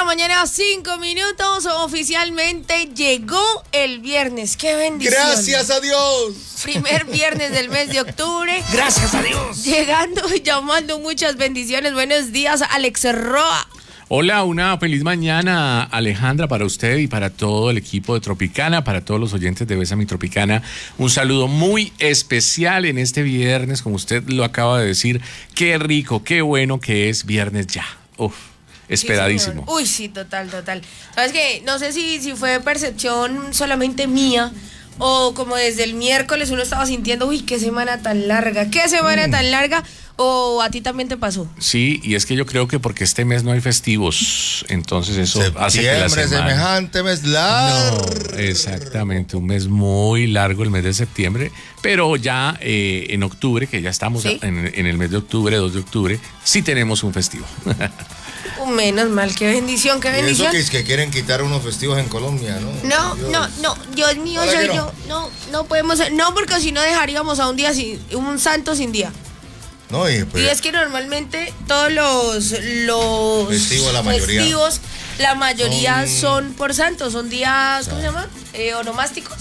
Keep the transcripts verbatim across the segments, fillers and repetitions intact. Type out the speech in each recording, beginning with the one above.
mañana, cinco minutos. Oficialmente llegó el viernes. ¡Qué bendición! ¡Gracias a Dios! Primer viernes del mes de octubre. ¡Gracias a Dios! Llegando y llamando muchas bendiciones. Buenos días, Alex Roa. Hola, una feliz mañana, Alejandra, para usted y para todo el equipo de Tropicana, para todos los oyentes de Bésame Tropicana. Un saludo muy especial en este viernes, como usted lo acaba de decir. Qué rico, qué bueno que es viernes ya. Uf, esperadísimo. Sí, uy, sí, total, total. ¿Sabes qué? No sé si, si fue percepción solamente mía o como desde el miércoles uno estaba sintiendo, uy, qué semana tan larga, qué semana mm. tan larga. ¿O a ti también te pasó? Sí, y es que yo creo que porque este mes no hay festivos, entonces eso hace que la semana... semejante mes largo. No, exactamente, un mes muy largo el mes de septiembre, pero ya eh, en octubre, que ya estamos ¿Sí? en, en el mes de octubre, dos de octubre, sí tenemos un festivo. Menos mal, qué bendición, qué bendición. Y eso que es que quieren quitar unos festivos en Colombia, ¿no? No, Dios. no, no, Dios mío, soy no? yo. No, no podemos, no, porque si no dejaríamos a un día sin, un santo sin día. No, y, pues, y es que normalmente todos los, los festivos, la mayoría, festivos, la mayoría son, son por santos, son días, ¿cómo se llama? Eh, onomásticos.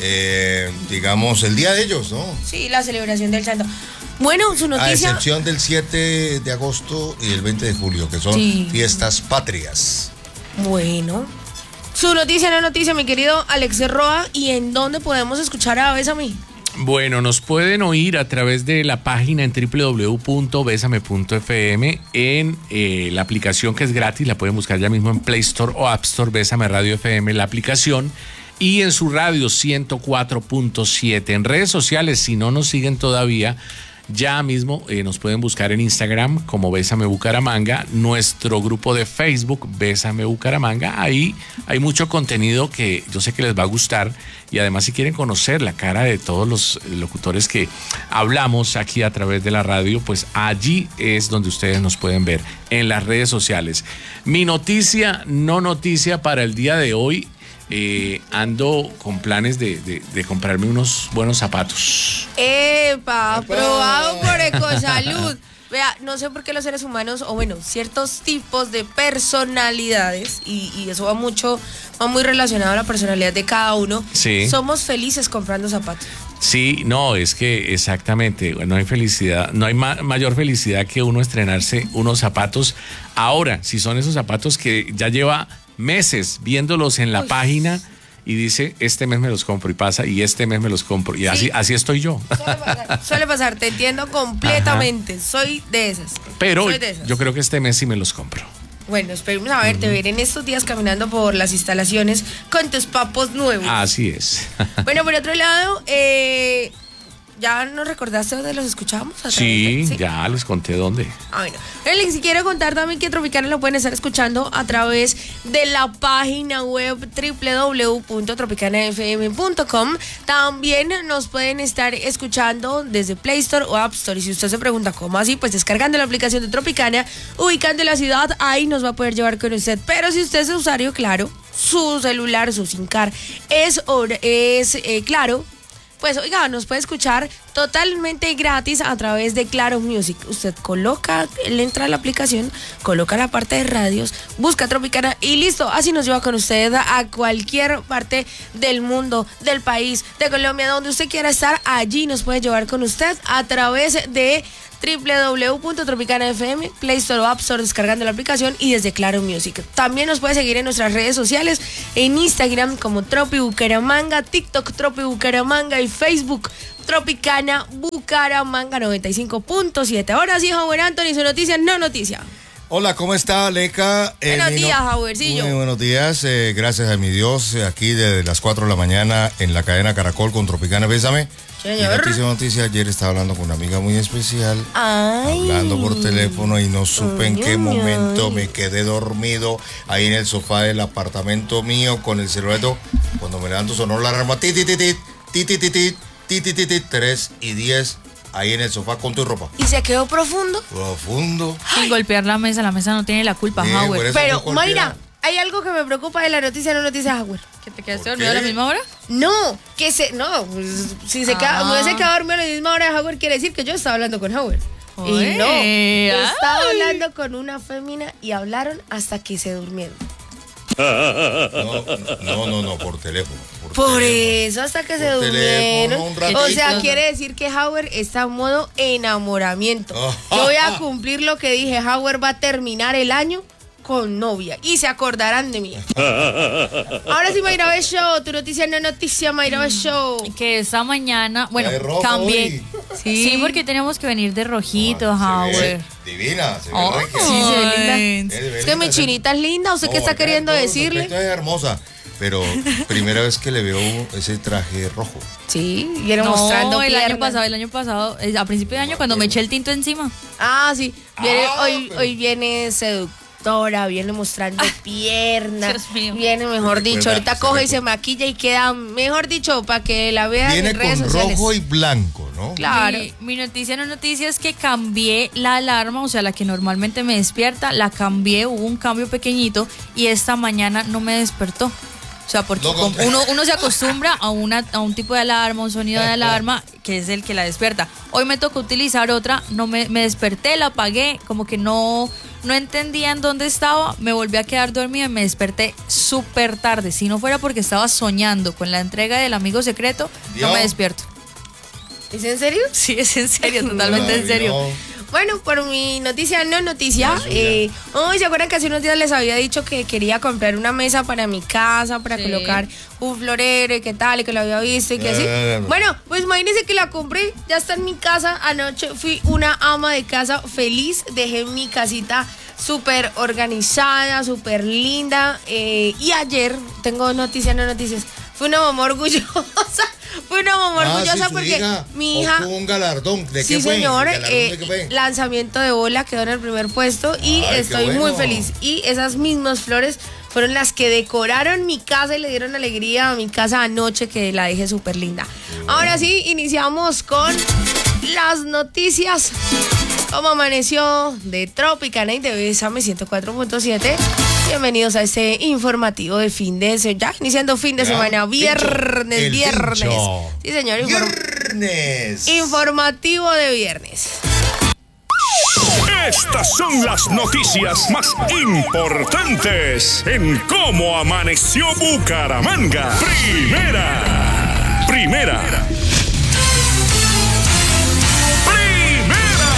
Eh, digamos, el día de ellos, ¿no? Sí, la celebración del santo. Bueno, su noticia... A excepción del siete de agosto y el veinte de julio, que son sí. fiestas patrias. Bueno. Su noticia, no noticia, mi querido Alex Roa, ¿y en dónde podemos escuchar a Bésame? Bueno, nos pueden oír a través de la página en doble u doble u doble u punto besame punto efe eme, en eh, la aplicación que es gratis, la pueden buscar ya mismo en Play Store o App Store, Bésame Radio F M, la aplicación, y en su radio ciento cuatro punto siete. En redes sociales, si no nos siguen todavía, ya mismo eh, nos pueden buscar en Instagram como Bésame Bucaramanga, nuestro grupo de Facebook Bésame Bucaramanga. Ahí hay mucho contenido que yo sé que les va a gustar, y además si quieren conocer la cara de todos los locutores que hablamos aquí a través de la radio, pues allí es donde ustedes nos pueden ver en las redes sociales. Mi noticia, no noticia para el día de hoy. Eh, ando con planes de, de, de comprarme unos buenos zapatos. ¡Epa! Aprobado por Ecosalud. Vea, no sé por qué los seres humanos, o bueno, ciertos tipos de personalidades, y, y eso va mucho, va muy relacionado a la personalidad de cada uno, sí. somos felices comprando zapatos. Sí, no, es que exactamente, no hay felicidad, no hay ma- mayor felicidad que uno estrenarse unos zapatos. Ahora, si son esos zapatos que ya lleva meses viéndolos en la Uy. página y dice, este mes me los compro, y pasa, y este mes me los compro, y sí. así, así estoy yo. Suele pasar, suele pasar, te entiendo completamente. Ajá. Soy de esas. Pero Soy de esas. Yo creo que este mes sí me los compro. Bueno, esperemos a verte, uh-huh. ver en estos días caminando por las instalaciones con tus papos nuevos. Así es. Bueno, por otro lado, eh, ¿ya nos recordaste dónde los escuchábamos? Sí, sí, ya les conté dónde. Ah, bueno. Les quiero contar también que Tropicana lo pueden estar escuchando a través de la página web doble u doble u doble u punto tropicana f m punto com. También nos pueden estar escuchando desde Play Store o App Store. Y si usted se pregunta cómo así, pues descargando la aplicación de Tropicana, ubicando la ciudad, ahí nos va a poder llevar con usted. Pero si usted es usuario, claro, su celular, su SIM card es, es eh, claro, pues oiga, nos puede escuchar totalmente gratis a través de Claro Music. Usted coloca, le entra a la aplicación, coloca la parte de radios, busca Tropicana y listo. Así nos lleva con usted a cualquier parte del mundo, del país, de Colombia, donde usted quiera estar. Allí nos puede llevar con usted a través de doble u doble u doble u punto tropicana f m, Play Store o App Store, descargando la aplicación, y desde Claro Music. También nos puede seguir en nuestras redes sociales, en Instagram como Tropi Bucaramanga, TikTok Tropi Bucaramanga y Facebook Tropicana Bucaramanga noventa y cinco punto siete. Ahora sí, Howard Anthony, su noticia, no noticia. Hola, ¿cómo está, Leca? Eh, buenos días, no... Howardcillo. Muy buenos días, eh, gracias a mi Dios, eh, aquí desde las cuatro de la mañana en la cadena Caracol con Tropicana Bésame. Señor. Noticia, noticia, ayer estaba hablando con una amiga muy especial, Ay. hablando por teléfono, y no supe ay, en qué ay, momento ay. me quedé dormido ahí en el sofá del apartamento mío con el celular. Cuando me levanto sonó la alarma, ti ti ti ti ti ti ti ti ti ti ti ti tres y diez, ahí en el sofá con tu ropa. ¿Y se quedó profundo? Profundo. Sin golpear la mesa, la mesa no tiene la culpa, Bien, Howard. Pero, Mayra, hay algo que me preocupa de la noticia, no noticia, Howard. ¿Que te quedaste dormido a la misma hora? No, que se, no, pues, si se ah. queda, me hubiese quedado dormido a la misma hora de Howard, quiere decir que yo estaba hablando con Howard. Oye, y no, yo ay. estaba hablando con una fémina y hablaron hasta que se durmieron. No, no, no, no, por teléfono. Por, Por teléfono. eso hasta que Por se durmieron. teléfono, un ratito. O sea, quiere decir que Howard está en modo enamoramiento. Yo voy a cumplir lo que dije. Howard va a terminar el año con novia y se acordarán de mí. Ahora sí, Mayra Bell Show, tu noticia no noticia, Mayra Bell Show. Que esta mañana, bueno, de rojo cambié. hoy. Sí. sí, porque teníamos que venir de rojito, Ah, se ve Howard. divina, se ve Oh, regia. Sí, se ve linda. Ay. Se ve Es que mi linda, se- chinita es linda. ¿Usted qué No, está acá queriendo en todos los decirle? aspectos es hermosa, pero primera vez que le veo ese traje rojo. Sí, viene No, mostrando el piernas. año pasado, el año pasado, eh, a principio de año, cuando me eché el tinto encima. Ah, sí. Viene, Ah, hoy, pero- hoy viene seductora, viene mostrando piernas. Dios mío. Viene, mejor dicho, Recuerda, ahorita se coge y recuerda. se maquilla y queda, mejor dicho, para que la vean Viene en redes con sociales. rojo y blanco, ¿no? Claro. Mi, mi noticia no noticia es que cambié la alarma, o sea, la que normalmente me despierta, la cambié, hubo un cambio pequeñito y esta mañana no me despertó. O sea, porque No como conté. uno, uno se acostumbra a, una, a un tipo de alarma, un sonido de alarma, que es el que la despierta. Hoy me tocó utilizar otra, no me, me desperté, la apagué, como que no, no entendía en dónde estaba, me volví a quedar dormida y me desperté súper tarde. Si no fuera porque estaba soñando con la entrega del amigo secreto, Dios. no me despierto. ¿Es en serio? Sí, es en serio, totalmente en Ay, serio. no. Bueno, por mi noticia no noticia, eh, hoy se acuerdan que hace unos días les había dicho que quería comprar una mesa para mi casa, para Sí. colocar un florero y qué tal, y que lo había visto y que así. Eh, Bueno, pues imagínense que la compré, ya está en mi casa, anoche fui una ama de casa feliz, dejé mi casita súper organizada, súper linda, eh, y ayer, tengo noticias, no noticias, fui una mamá orgullosa, fui una mamá Ah, orgullosa sí, su porque hija mi hija... obtuvo un galardón. ¿De Sí, qué fue? señor, ¿El galardón eh, de qué fue? lanzamiento de bola quedó en el primer puesto y Ay, qué estoy muy bueno. feliz. Y esas mismas flores fueron las que decoraron mi casa y le dieron alegría a mi casa anoche, que la dejé súper linda. Ahora sí, iniciamos con las noticias. ¿Cómo amaneció de Tropicana y de Bésame ciento cuatro punto siete? Bienvenidos a este informativo de fin de semana. Ya iniciando fin de Ya, semana, viernes, el viernes. pincho. Sí, señor, inform- Viernes. informativo de viernes. Estas son las noticias más importantes en cómo amaneció Bucaramanga. Primera. Primera. Primera.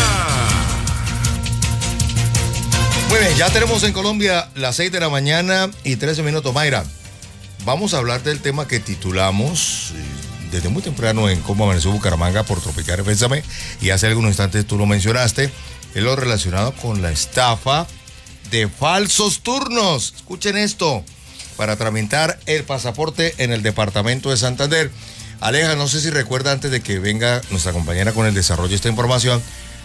Muy bien, ya tenemos en Colombia las seis de la mañana y trece minutos. Mayra, vamos a hablar del tema que titulamos eh, desde muy temprano en Cómo Amaneció Bucaramanga por Tropical Bésame, y hace algunos instantes tú lo mencionaste, es lo relacionado con la estafa de falsos turnos. Escuchen esto, para tramitar el pasaporte en el departamento de Santander. Aleja, no sé si recuerda, antes de que venga nuestra compañera con el desarrollo de esta información,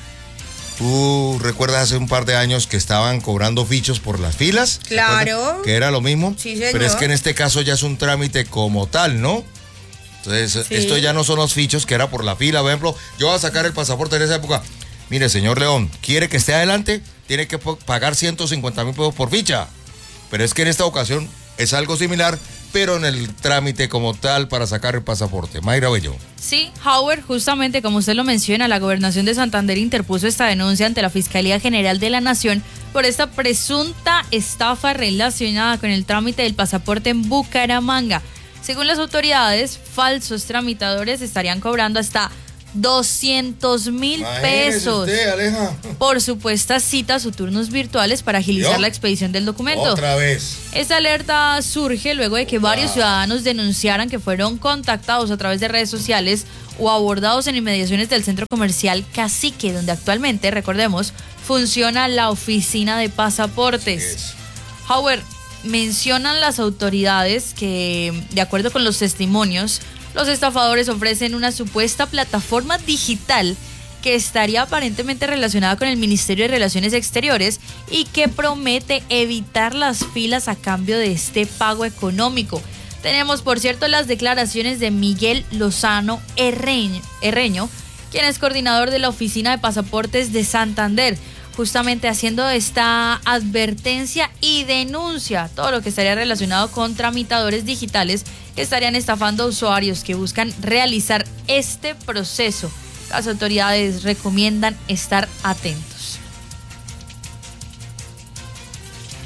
¿tú recuerdas hace un par de años que estaban cobrando fichos por las filas? ¿Te acuerdas? Claro. Que era lo mismo. Sí, señor. Pero es que en este caso ya es un trámite como tal, ¿no? Entonces, Sí. esto ya no son los fichos que era por la fila. Por ejemplo, yo voy a sacar el pasaporte en esa época. Mire, señor León, ¿quiere que esté adelante? Tiene que po- pagar ciento cincuenta mil pesos por ficha. Pero es que en esta ocasión es algo similar, pero en el trámite como tal para sacar el pasaporte. Mayra Bello. Sí, Howard, justamente como usted lo menciona, la Gobernación de Santander interpuso esta denuncia ante la Fiscalía General de la Nación por esta presunta estafa relacionada con el trámite del pasaporte en Bucaramanga. Según las autoridades, falsos tramitadores estarían cobrando hasta doscientos mil Imagínese pesos usted, Aleja. por supuestas citas o turnos virtuales para agilizar ¿Yo? la expedición del documento. Otra vez. Esta alerta surge luego de que varios ciudadanos denunciaran que fueron contactados a través de redes sociales o abordados en inmediaciones del centro comercial Cacique, donde actualmente, recordemos, funciona la oficina de pasaportes. Es. Howard, mencionan las autoridades que, de acuerdo con los testimonios, los estafadores ofrecen una supuesta plataforma digital que estaría aparentemente relacionada con el Ministerio de Relaciones Exteriores y que promete evitar las filas a cambio de este pago económico. Tenemos, por cierto, las declaraciones de Miguel Lozano Herreño, Herreño, quien es coordinador de la Oficina de Pasaportes de Santander, justamente haciendo esta advertencia y denuncia todo lo que estaría relacionado con tramitadores digitales que estarían estafando a usuarios que buscan realizar este proceso. Las autoridades recomiendan estar atentos.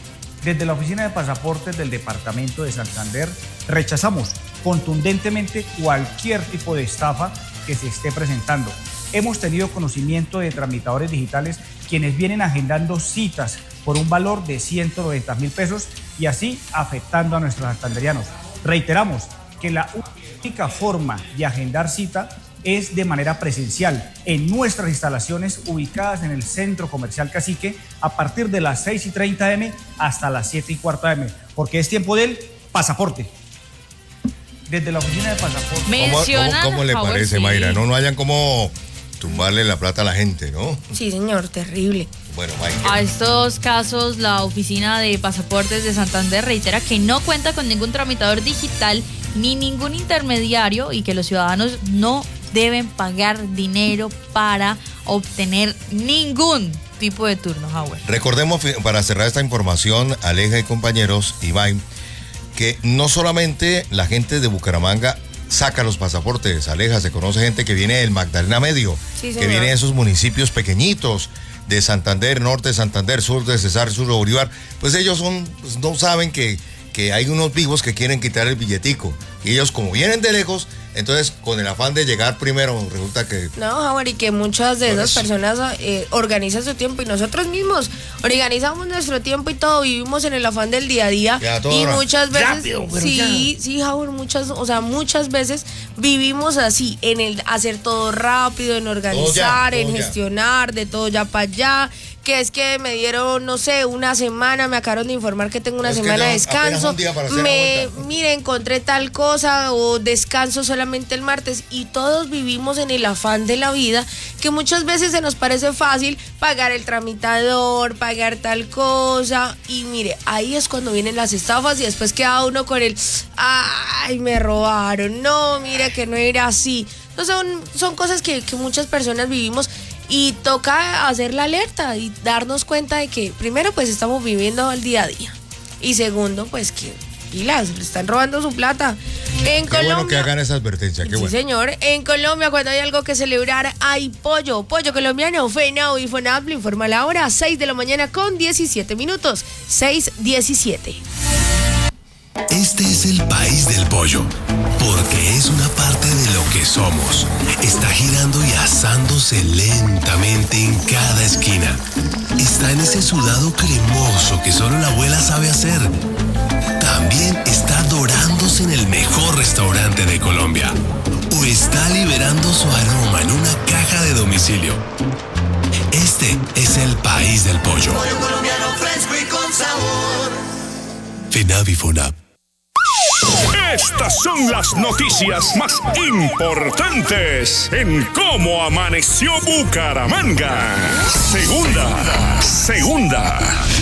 Desde la Oficina de Pasaportes del Departamento de Santander rechazamos contundentemente cualquier tipo de estafa que se esté presentando. Hemos tenido conocimiento de tramitadores digitales quienes vienen agendando citas por un valor de ciento noventa mil pesos y así afectando a nuestros santanderianos. Reiteramos que la única forma de agendar cita es de manera presencial en nuestras instalaciones ubicadas en el Centro Comercial Cacique a partir de las seis y treinta eme hasta las siete y cuarto eme, porque es tiempo del pasaporte. Desde la Oficina de Pasaporte. ¿Cómo, cómo, cómo le parece, sí. Mayra? No, no hayan como tumbarle la plata a la gente, ¿no? Sí, señor, terrible. Bueno, Mayra. A estos casos, la Oficina de Pasaportes de Santander reitera que no cuenta con ningún tramitador digital ni ningún intermediario y que los ciudadanos no deben pagar dinero para obtener ningún tipo de turno, Howard. Recordemos, para cerrar esta información, Aleja y compañeros, Iván, que no solamente la gente de Bucaramanga saca los pasaportes, Aleja, se conoce gente que viene del Magdalena Medio, Sí, que señor. viene de esos municipios pequeñitos, de Santander Norte, Santander Sur, de Cesar, Sur de Bolívar, pues ellos son, pues no saben que, que hay unos vivos que quieren quitar el billetico, y ellos como vienen de lejos, entonces con el afán de llegar primero, resulta que... No, Howard, y que muchas de esas Pues- personas eh, organizan su tiempo y nosotros mismos organizamos nuestro tiempo y todo, vivimos en el afán del día a día. Ya, todo Y ahora. muchas veces, Rápido, pero sí, sí, Howard, muchas, o sea, muchas veces vivimos así, en el hacer todo rápido, en organizar, todo en ya. gestionar, de todo ya para allá. Que es que me dieron, no sé, una semana, me acabaron de informar que tengo una Es que semana no, de apenas descanso. un día para hacer la Me, vuelta. mire, encontré tal cosa o descanso solamente el martes y todos vivimos en el afán de la vida que muchas veces se nos parece fácil pagar el tramitador, pagar tal cosa y mire, ahí es cuando vienen las estafas y después queda uno con el, ay, me robaron, no, mire que no era así. No, son, son cosas que, que muchas personas vivimos y toca hacer la alerta y darnos cuenta de que primero pues estamos viviendo el día a día y segundo pues que pilas, le están robando su plata. En Qué Colombia, bueno que hagan esa advertencia, qué sí bueno. señor, en Colombia cuando hay algo que celebrar hay pollo, pollo colombiano, FENAO y FONAP le informa la hora, seis de la mañana con diecisiete minutos, seis diecisiete. Este es el país del pollo, porque es una parte de lo que somos. Está girando y asándose lentamente en cada esquina. Está en ese sudado cremoso que solo la abuela sabe hacer. También está dorándose en el mejor restaurante de Colombia. O está liberando su aroma en una caja de domicilio. Este es el país del pollo. Pollo colombiano fresco y con sabor. FENAV y FONAP. Estas son las noticias más importantes en Cómo Amaneció Bucaramanga. Segunda, segunda.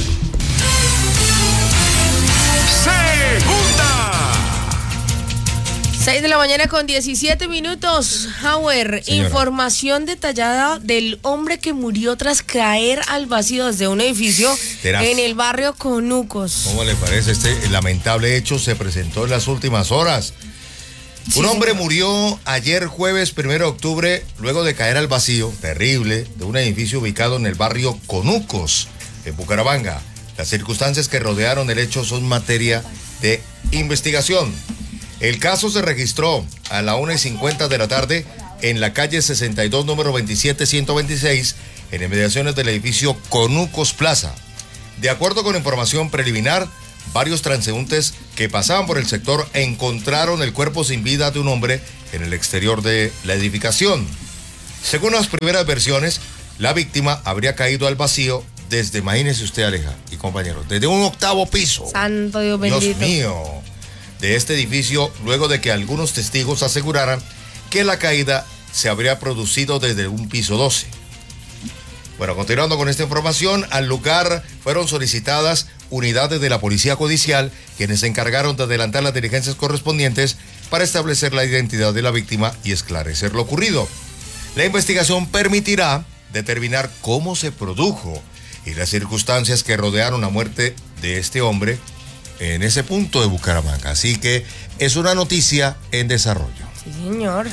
Segunda. seis de la mañana con diecisiete minutos. Howard, Señora. información detallada del hombre que murió tras caer al vacío desde un edificio Tenaz. en el barrio Conucos. ¿Cómo le parece? Este lamentable hecho se presentó en las últimas horas. Sí, Un hombre señor. murió ayer jueves primero de octubre luego de caer al vacío, terrible, de un edificio ubicado en el barrio Conucos, en Bucaramanga. Las circunstancias que rodearon el hecho son materia de investigación. El caso se registró a la una y cincuenta de la tarde en la calle sesenta y dos, número veintisiete ciento veintiséis, en inmediaciones del edificio Conucos Plaza. De acuerdo con información preliminar, varios transeúntes que pasaban por el sector encontraron el cuerpo sin vida de un hombre en el exterior de la edificación. Según las primeras versiones, la víctima habría caído al vacío desde, imagínese usted, Aleja y compañeros, desde un octavo piso. Santo Dios bendito. Dios mío, de este edificio, luego de que algunos testigos aseguraran que la caída se habría producido desde un piso doce. Bueno, continuando con esta información, al lugar fueron solicitadas unidades de la Policía Judicial, quienes se encargaron de adelantar las diligencias correspondientes para establecer la identidad de la víctima y esclarecer lo ocurrido. La investigación permitirá determinar cómo se produjo y las circunstancias que rodearon la muerte de este hombre en ese punto de Bucaramanga. Así que es una noticia en desarrollo. Sí, señor.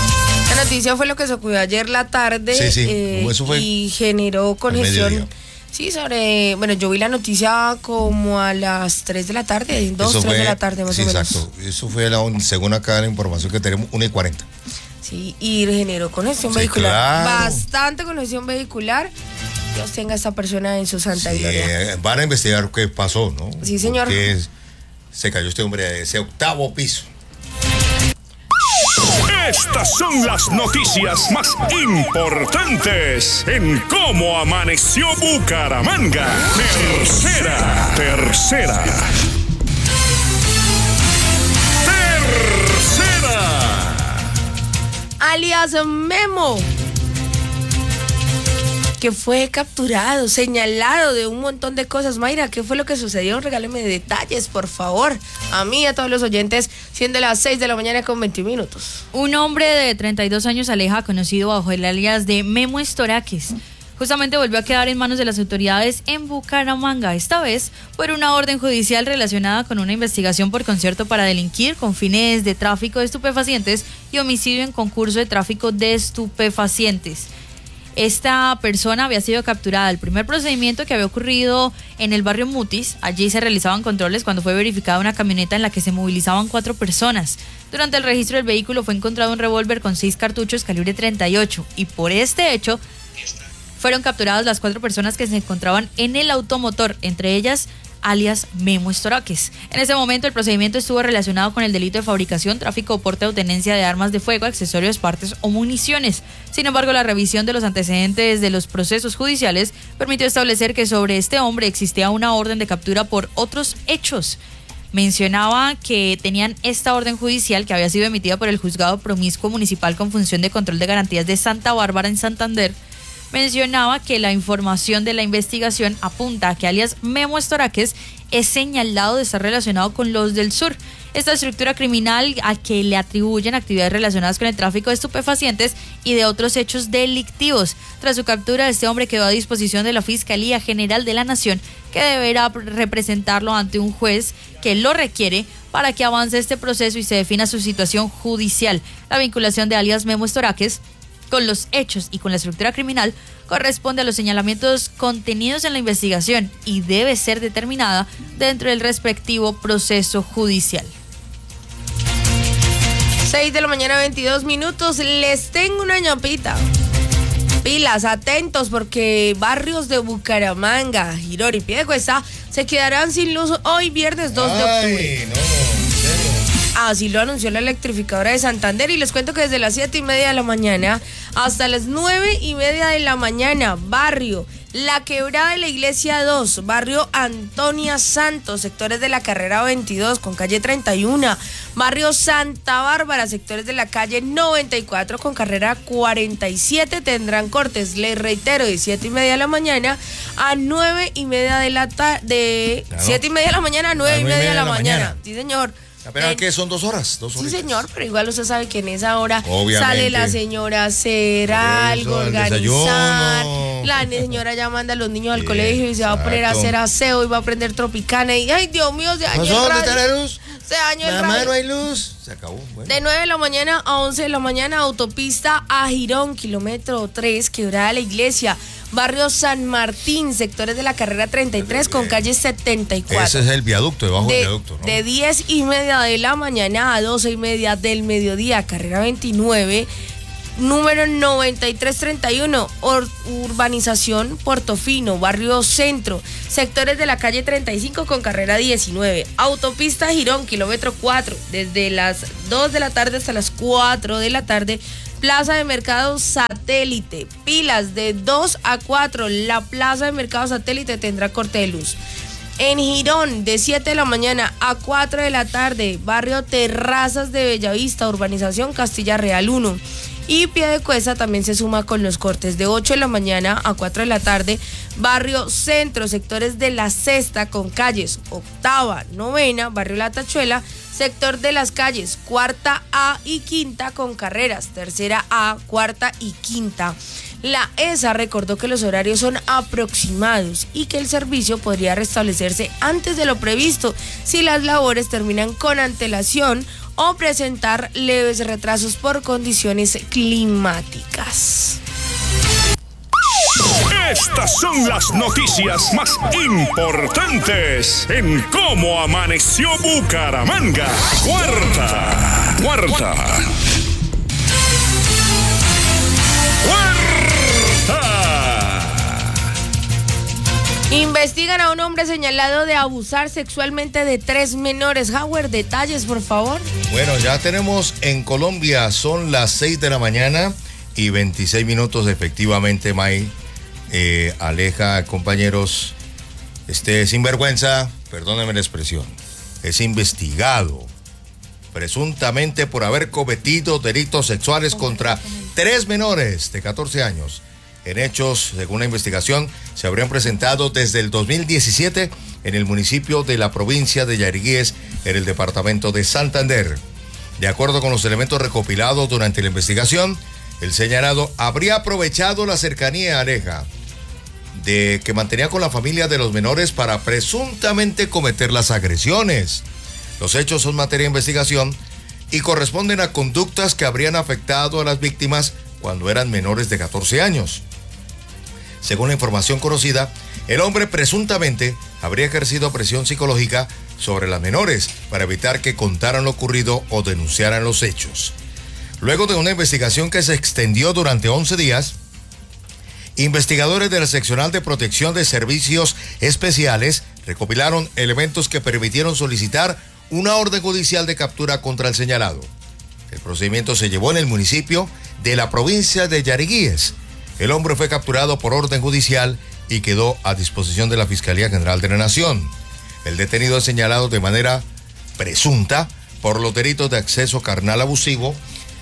La noticia fue lo que se ocurrió ayer la tarde Sí, sí, eh, eso fue y generó al congestión mediodía. Sí, sobre, bueno, yo vi la noticia como a las tres de la tarde, dos, tres de la tarde más sí, o menos. Exacto, eso fue la, según acá la información que tenemos, una y cuarenta. Sí, y generó congestión Sí, vehicular, claro. bastante congestión vehicular. Dios tenga a esta persona en su santa Sí, gloria. eh, van a investigar qué pasó, ¿no? Sí, señor. Porque se cayó este hombre de ese octavo piso. Estas son las noticias más importantes en cómo amaneció Bucaramanga. Tercera, tercera. Tercera. Alias Memo, que fue capturado, señalado de un montón de cosas. Mayra, ¿qué fue lo que sucedió? Regáleme detalles, por favor. A mí y a todos los oyentes, siendo las seis de la mañana con veinte minutos. Un hombre de treinta y dos años, Aleja, conocido bajo el alias de Memo Estoraques, justamente volvió a quedar en manos de las autoridades en Bucaramanga, esta vez por una orden judicial relacionada con una investigación por concierto para delinquir con fines de tráfico de estupefacientes y homicidio en concurso de tráfico de estupefacientes. Esta persona había sido capturada. El primer procedimiento que había ocurrido en el barrio Mutis, allí se realizaban controles cuando fue verificada una camioneta en la que se movilizaban cuatro personas. Durante el registro del vehículo fue encontrado un revólver con seis cartuchos calibre treinta y ocho y por este hecho fueron capturadas las cuatro personas que se encontraban en el automotor, entre ellas alias Memo Estoraques. En ese momento el procedimiento estuvo relacionado con el delito de fabricación, tráfico o porte o tenencia de armas de fuego, accesorios, partes o municiones. Sin embargo, la revisión de los antecedentes de los procesos judiciales permitió establecer que sobre este hombre existía una orden de captura por otros hechos. Mencionaba que tenían esta orden judicial que había sido emitida por el Juzgado Promiscuo Municipal con función de control de garantías de Santa Bárbara en Santander. Mencionaba que la información de la investigación apunta a que alias Memo Estoraques es señalado de estar relacionado con los del sur. Esta estructura criminal a que le atribuyen actividades relacionadas con el tráfico de estupefacientes y de otros hechos delictivos. Tras su captura, este hombre quedó a disposición de la Fiscalía General de la Nación, que deberá representarlo ante un juez que lo requiere para que avance este proceso y se defina su situación judicial. La vinculación de alias Memo Estoraques con los hechos y con la estructura criminal corresponde a los señalamientos contenidos en la investigación y debe ser determinada dentro del respectivo proceso judicial. seis de la mañana, veintidós minutos. Les tengo una ñapita. Pilas, atentos, porque barrios de Bucaramanga, Girón y Piedecuesta se quedarán sin luz hoy viernes dos de octubre. Ay, no, en serio. Así lo anunció la electrificadora de Santander y les cuento que desde las siete y media de la mañana hasta las nueve y media de la mañana, barrio La Quebrada de la Iglesia dos, barrio Antonia Santos, sectores de la carrera veintidós con calle treinta y uno, barrio Santa Bárbara, sectores de la calle noventa y cuatro con carrera cuarenta y siete tendrán cortes, les reitero, de siete y media de la mañana a nueve y media de la tarde, de Claro. siete y media de la mañana a nueve y media de la mañana. Sí, señor. Apenas En- que son dos horas, dos Sí, horas. señor, pero igual usted sabe que en esa hora Obviamente. sale la señora a hacer Por eso, algo, el organizar. desayuno. La señora ya manda a los niños al Sí, colegio y se va a poner a exacto. hacer aseo y va a aprender Tropicana. Y ay, Dios mío, se dañó ¿Pasó? el ¿Dónde está radio. la luz? Se dañó el Mamá, radio. no hay luz. Se acabó. Bueno. De nueve de la mañana a once de la mañana, autopista a Girón, kilómetro tres, Quebrada de la Iglesia, barrio San Martín, sectores de la carrera treinta y tres con calle setenta y cuatro. Ese es el viaducto, debajo del De, viaducto, ¿no? de diez y media de la mañana a doce y media del mediodía, carrera veintinueve, número noventa y tres treinta y uno, Or- urbanización Portofino, barrio Centro, sectores de la calle treinta y cinco con carrera diecinueve, autopista Girón, kilómetro cuatro, desde las dos de la tarde hasta las cuatro de la tarde, Plaza de Mercado Satélite, pilas de dos a cuatro, la Plaza de Mercado Satélite tendrá corte de luz. En Girón, de siete de la mañana a cuatro de la tarde, barrio Terrazas de Bellavista, urbanización Castilla Real uno. Y Piedecuesta también se suma con los cortes de ocho de la mañana a cuatro de la tarde, barrio Centro, sectores de La Cesta con calles octava, novena, barrio La Tachuela, sector de las calles cuarta A y quinta con carreras, tercera A, cuarta y quinta. La E S A recordó que los horarios son aproximados y que el servicio podría restablecerse antes de lo previsto si las labores terminan con antelación o presentar leves retrasos por condiciones climáticas. Estas son las noticias más importantes en Cómo Amaneció Bucaramanga. Cuarta, cuarta, cuarta. Investigan a un hombre señalado de abusar sexualmente de tres menores. Howard, detalles, por favor. Bueno, ya tenemos en Colombia, son las seis de la mañana y veintiséis minutos, efectivamente, May. Eh, Aleja, compañeros, este sinvergüenza, perdónenme la expresión, es investigado presuntamente por haber cometido delitos sexuales contra tres menores de catorce años. En hechos, según la investigación, se habrían presentado desde el dos mil diecisiete en el municipio de la provincia de Yariguíes, en el departamento de Santander. De acuerdo con los elementos recopilados durante la investigación, el señalado habría aprovechado la cercanía, Aleja, de que mantenía con la familia de los menores para presuntamente cometer las agresiones. Los hechos son materia de investigación y corresponden a conductas que habrían afectado a las víctimas cuando eran menores de catorce años. Según la información conocida, el hombre presuntamente habría ejercido presión psicológica sobre las menores para evitar que contaran lo ocurrido o denunciaran los hechos. Luego de una investigación que se extendió durante once días, investigadores de la Seccional de Protección de Servicios Especiales recopilaron elementos que permitieron solicitar una orden judicial de captura contra el señalado. El procedimiento se llevó en el municipio de la provincia de Yariguíes. El hombre fue capturado por orden judicial y quedó a disposición de la Fiscalía General de la Nación. El detenido es señalado de manera presunta por los delitos de acceso carnal abusivo,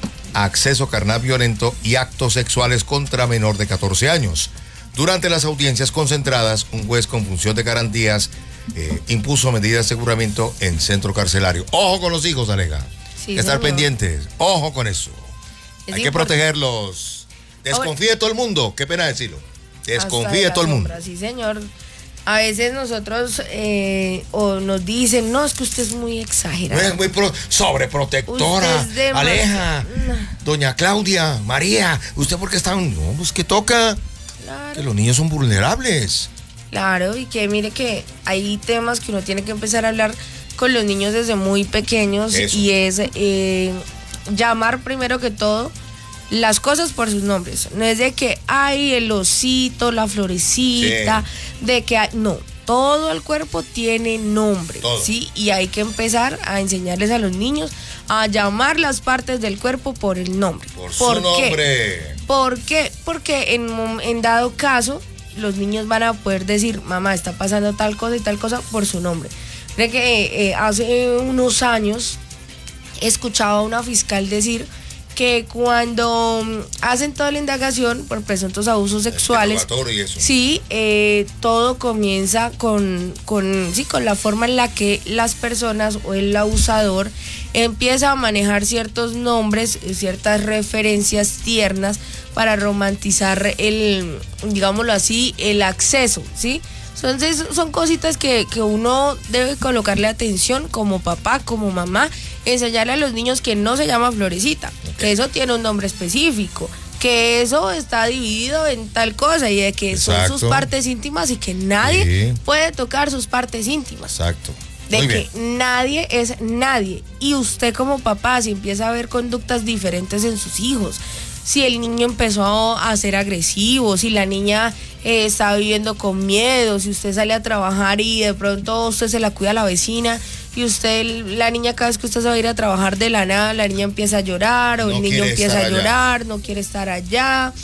acceso carnal violento y actos sexuales contra menor de catorce años. Durante las audiencias concentradas, un juez con función de garantías eh, impuso medidas de aseguramiento en centro carcelario. Ojo con los hijos, Aleja. Sí, Estar señor. pendientes. Ojo con eso. Es Hay que import- protegerlos. Desconfíe de todo el mundo. Qué pena decirlo. Desconfíe de Hasta todo el la mundo. sombra, sí, señor. A veces nosotros eh, o nos dicen, no, es que usted es muy exagerado. No es muy pro- sobreprotectora. Usted es demasiado- Aleja. No. Doña Claudia, María. ¿Usted por qué está? No, pues que toca. Claro. Que los niños son vulnerables. Claro, y que mire que hay temas que uno tiene que empezar a hablar con los niños desde muy pequeños. Eso. Y es eh, llamar primero que todo las cosas por sus nombres. No es de que hay el osito, la florecita, de que hay, no, todo el cuerpo tiene nombre, Todo. ¿sí? Y hay que empezar a enseñarles a los niños a llamar las partes del cuerpo por el nombre. Por su qué? nombre. ¿Por qué? Porque en, mom- en dado caso, los niños van a poder decir, mamá, está pasando tal cosa y tal cosa por su nombre. Creo que eh, hace unos años escuchaba a una fiscal decir que cuando mm, hacen toda la indagación por presuntos abusos sexuales, interrogatorio y eso. sí, eh, todo comienza con, con, sí, con la forma en la que las personas o el abusador empieza a manejar ciertos nombres, eh, ciertas referencias tiernas para romantizar el, digámoslo así, el acceso, ¿sí? Entonces son cositas que, que uno debe colocarle atención como papá, como mamá, enseñarle a los niños que no se llama Florecita, que eso tiene un nombre específico, que eso está dividido en tal cosa y de que son Exacto. sus partes íntimas y que nadie Sí. puede tocar sus partes íntimas. Exacto. De Muy que bien. nadie es nadie. Y usted como papá, si empieza a ver conductas diferentes en sus hijos, si el niño empezó a ser agresivo, si la niña eh, está viviendo con miedo, si usted sale a trabajar y de pronto usted se la cuida a la vecina y usted, la niña cada vez que usted se va a ir a trabajar de la nada, la niña empieza a llorar o No el niño quiere empieza estar a allá. llorar, no quiere estar allá.